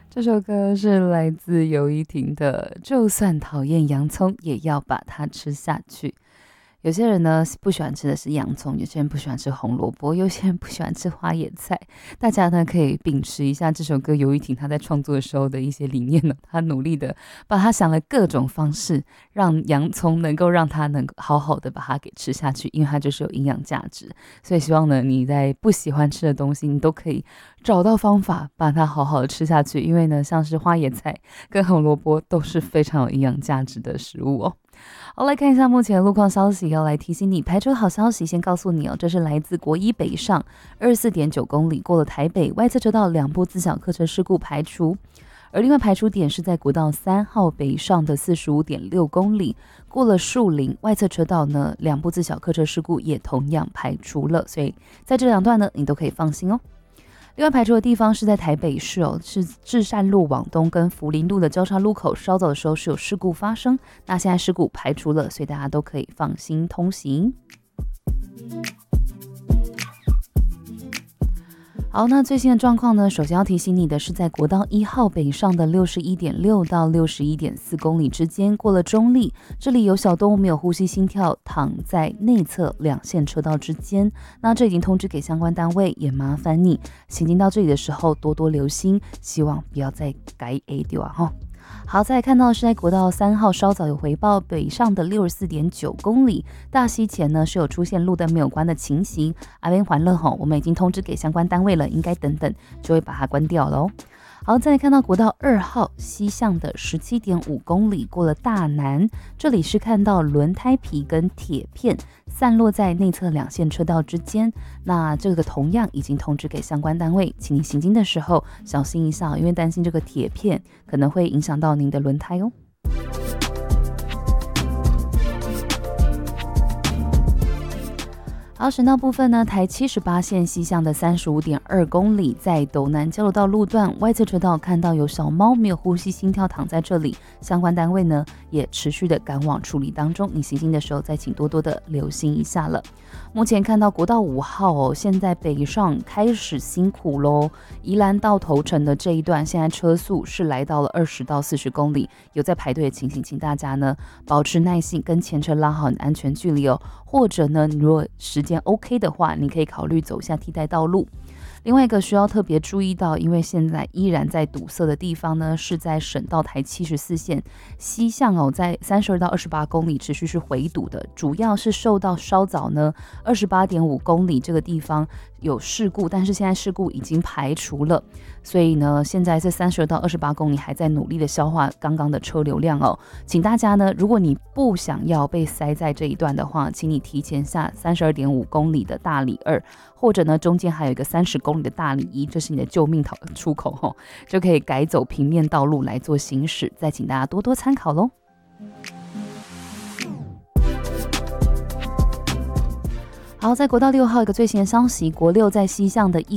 这首歌是来自游依婷的《就算讨厌洋葱，也要把它吃下去》。有些人呢不喜欢吃的是洋葱，有些人不喜欢吃红萝卜，有些人不喜欢吃花椰菜。大家呢可以秉持一下这首歌游依婷她在创作的时候的一些理念呢，她努力的把她想了各种方式，让洋葱能够让她能够好好的把它给吃下去，因为它就是有营养价值。所以希望呢你在不喜欢吃的东西，你都可以找到方法把它好好的吃下去，因为呢像是花椰菜跟红萝卜都是非常有营养价值的食物哦。好，来看一下目前的路况消息，要来提醒你排车好消息，先告诉你哦，这是来自国一北上24.9公里，过了台北外侧车道2部自小客车事故排除，而另外排除点是在国道3号北上的45.6公里，过了树林外侧车道呢2部自小客车事故也同样排除了，所以在这两段呢你都可以放心哦。另外排除的地方是在台北市哦，是至善路往东跟福林路的交叉路口，稍早的时候是有事故发生，那现在事故排除了，所以大家都可以放心通行。好，那最新的状况呢，首先要提醒你的是在国道1号北上的61.6到61.4公里之间，过了中立，这里有小动物没有呼吸心跳，躺在内侧2线车道之间，那这已经通知给相关单位，也麻烦你行经到这里的时候多多留心，希望不要再改 A 掉啊哈。好，再来看到是在国道3号稍早有回报，北上的64.9公里，大溪前呢是有出现路灯没有关的情形，阿边环乐吼，我们已经通知给相关单位了，应该等等就会把它关掉了哦。好，再来看到国道2号西向的17.5公里，过了大南，这里是看到轮胎皮跟铁片散落在内侧2线车道之间，那这个同样已经通知给相关单位，请你行经的时候小心一下，因为担心这个铁片可能会影响到您的轮胎哦。好，省道部分呢，台78线西向的35.2公里，在斗南交流道路段外侧车道看到有小猫没有呼吸心跳躺在这里，相关单位呢也持续的赶往处理当中，你行经的时候再请多多的留心一下了。目前看到国道5号哦，现在北上开始辛苦咯，宜兰到头城的这一段现在车速是来到了20到40公里，有在排队的情形，请大家呢保持耐性，跟前车拉好你的安全距离哦，或者呢你如果时间 OK 的话，你可以考虑走一下替代道路。另外一个需要特别注意到，因为现在依然在堵塞的地方呢，是在省道台74线西向哦，在32到28公里持续是回堵的，主要是受到稍早呢28.5公里这个地方有事故，但是现在事故已经排除了，所以呢现在是32到28公里还在努力的消化刚刚的车流量哦，请大家呢，如果你不想要被塞在这一段的话，请你提前下32.5公里的大里2，或者呢中间还有一个30公里的大里1，这是你的救命出口哦，就可以改走平面道路来做行驶，再请大家多多参考咯。好，在国道6号一个最新的消息，国6在西向的1